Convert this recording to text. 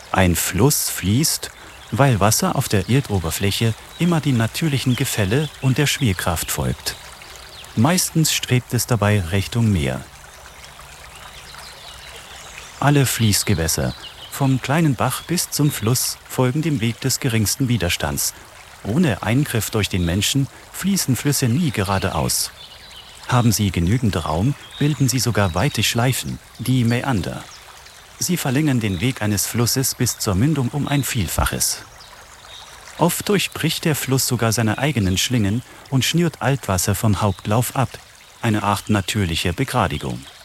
Ein Fluss fließt, weil Wasser auf der Erdoberfläche immer den natürlichen Gefälle und der Schwerkraft folgt. Meistens strebt es dabei Richtung Meer. Alle Fließgewässer, vom kleinen Bach bis zum Fluss, folgen dem Weg des geringsten Widerstands. Ohne Eingriff durch den Menschen fließen Flüsse nie geradeaus. Haben sie genügend Raum, bilden sie sogar weite Schleifen, die Mäander. Sie verlängern den Weg eines Flusses bis zur Mündung um ein Vielfaches. Oft durchbricht der Fluss sogar seine eigenen Schlingen und schnürt Altwasser vom Hauptlauf ab, eine Art natürliche Begradigung.